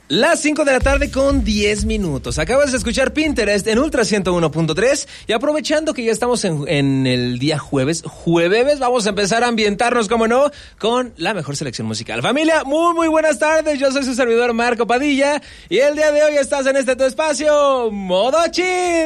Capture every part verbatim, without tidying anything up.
Las cinco de la tarde con diez minutos. Acabas de escuchar Pinterest en Ultra ciento uno punto tres. Y aprovechando que ya estamos en, en el día jueves, jueves, vamos a empezar a ambientarnos, como no, con la mejor selección musical. Familia, muy, muy buenas tardes. Yo soy su servidor Marco Padilla. Y el día de hoy estás en este tu espacio, Modo Chill,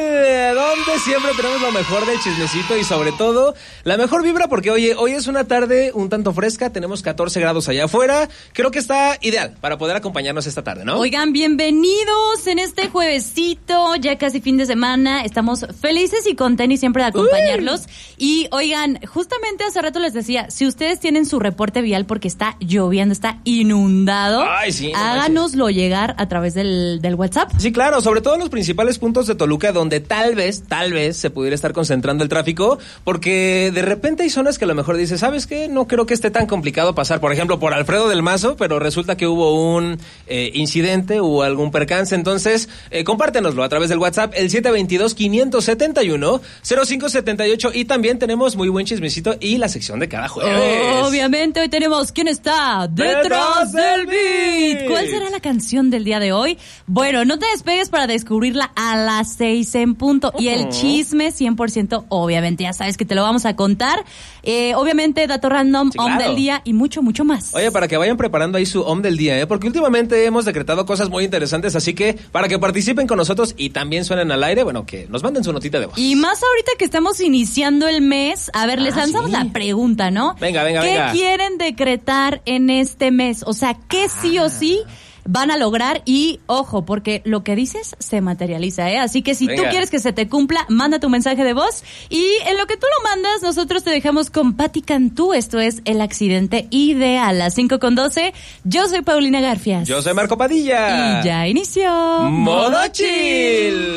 donde siempre tenemos lo mejor del chismecito y sobre todo la mejor vibra, porque oye, hoy es una tarde un tanto fresca. Tenemos catorce grados allá afuera. Creo que está ideal para poder acompañarnos esta tarde, ¿no? Oigan, bienvenidos en este juevesito, ya casi fin de semana. Estamos felices y con tenis siempre de acompañarlos. Uy. Y oigan, justamente hace rato les decía, si ustedes tienen su reporte vial porque está lloviendo, está inundado, Ay, sí, no háganoslo manches. llegar a través del, del WhatsApp. Sí, claro, sobre todo en los principales puntos de Toluca donde tal vez, tal vez se pudiera estar concentrando el tráfico, porque de repente hay zonas que a lo mejor dices, ¿sabes qué? No creo que esté tan complicado pasar, por ejemplo, por Alfredo del Mazo, pero resulta que hubo un eh, incidente o algún percance, entonces eh, compártenoslo a través del WhatsApp, el siete dos dos, cinco siete uno, cero cinco siete ocho, y también tenemos muy buen chismecito y la sección de cada jueves. Obviamente hoy tenemos ¿quién está detrás del beat? ¿Cuál será la canción del día de hoy? Bueno, no te despegues para descubrirla a las seis en punto. Uh-huh. Y el chisme cien por ciento, obviamente, ya sabes que te lo vamos a contar. Eh, obviamente, dato random, sí, claro. Om del día y mucho, mucho más. Oye, para que vayan preparando ahí su Om del día, ¿eh? Porque últimamente hemos decretado cosas muy interesantes, así que para que participen con nosotros y también suenen al aire, bueno, que nos manden su notita de voz. Y más ahorita que estamos iniciando el mes, a ver, les ah, lanzamos sí. la pregunta, ¿no? Venga, venga, ¿Qué venga. ¿Qué quieren decretar en este mes? O sea, ¿qué ah. sí o sí van a lograr? Y ojo, porque lo que dices se materializa, ¿eh? Así que si Venga. tú quieres que se te cumpla, manda tu mensaje de voz y en lo que tú lo mandas, nosotros te dejamos con Pati Cantú. Esto es El Accidente Ideal, a las cinco con doce. Yo soy Paulina Garfias. Yo soy Marco Padilla. Y ya inició Modo Chill.